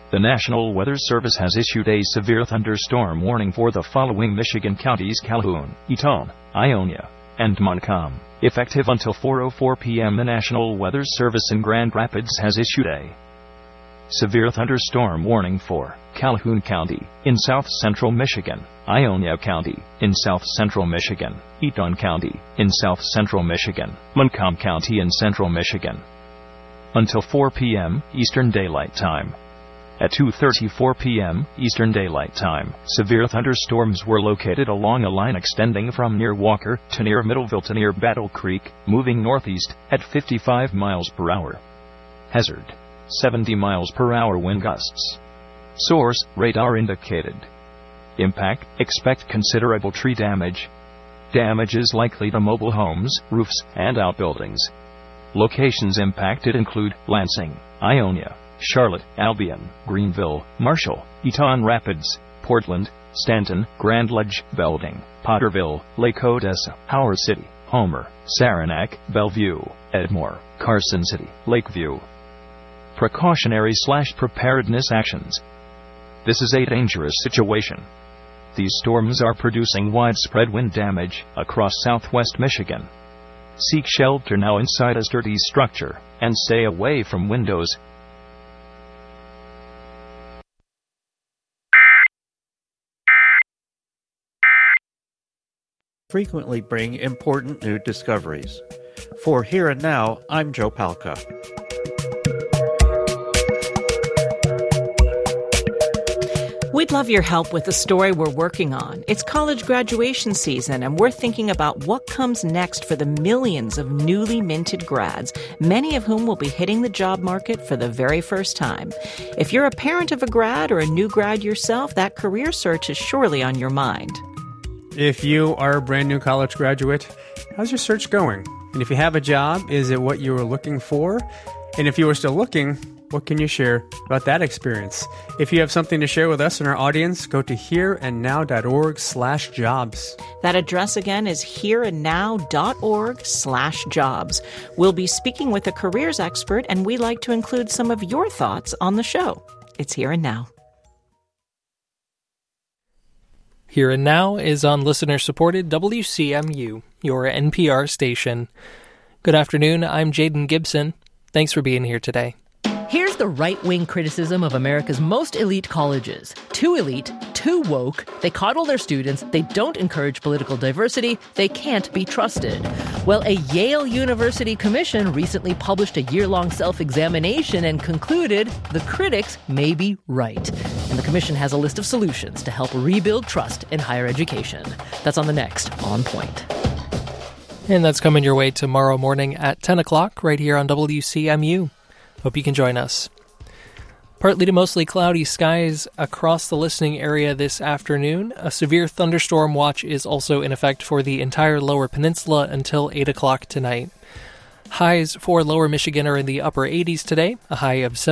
The National Weather Service has issued a severe thunderstorm warning for the following Michigan counties: Calhoun, Eton, Ionia, and Montcalm. Effective until 4:04 p.m., the National Weather Service in Grand Rapids has issued a severe thunderstorm warning for Calhoun County in south-central Michigan, Ionia County in south-central Michigan, Eton County in south-central Michigan, Montcalm County in central Michigan. Until 4 p.m. Eastern Daylight Time. At 2:34 p.m. Eastern Daylight Time, severe thunderstorms were located along a line extending from near Walker to near Middleville to near Battle Creek, moving northeast at 55 miles per hour. Hazard: 70 miles per hour wind gusts. Source: radar indicated. Impact: expect considerable tree damage. Damage is likely to mobile homes, roofs, and outbuildings. Locations impacted include Lansing, Ionia, Charlotte, Albion, Greenville, Marshall, Eton Rapids, Portland, Stanton, Grand Ledge, Belding, Potterville, Lake Odessa, Howard City, Homer, Saranac, Bellevue, Edmore, Carson City, Lakeview. Precautionary/preparedness actions. This is a dangerous situation. These storms are producing widespread wind damage across southwest Michigan. Seek shelter now inside a sturdy structure and stay away from windows. Frequently bring important new discoveries. For Here and Now, I'm Joe Palca. We'd love your help with the story we're working on. It's college graduation season, and we're thinking about what comes next for the millions of newly minted grads, many of whom will be hitting the job market for the very first time. If you're a parent of a grad or a new grad yourself, that career search is surely on your mind. If you are a brand new college graduate, how's your search going? And if you have a job, is it what you were looking for? And if you are still looking, what can you share about that experience? If you have something to share with us and our audience, go to hereandnow.org/jobs. That address again is hereandnow.org/jobs. We'll be speaking with a careers expert, and we like to include some of your thoughts on the show. It's Here and Now. Here and Now is on listener-supported WCMU, your NPR station. Good afternoon, I'm Jaden Gibson. Thanks for being here today. Here's the right-wing criticism of America's most elite colleges. Too elite, too woke, they coddle their students, they don't encourage political diversity, they can't be trusted. Well, a Yale University commission recently published a year-long self-examination and concluded the critics may be right. And the commission has a list of solutions to help rebuild trust in higher education. That's on the next On Point. And that's coming your way tomorrow morning at 10 o'clock right here on WCMU. Hope you can join us. Partly to mostly cloudy skies across the listening area this afternoon. A severe thunderstorm watch is also in effect for the entire lower peninsula until 8 o'clock tonight. Highs for lower Michigan are in the upper 80s today, a high of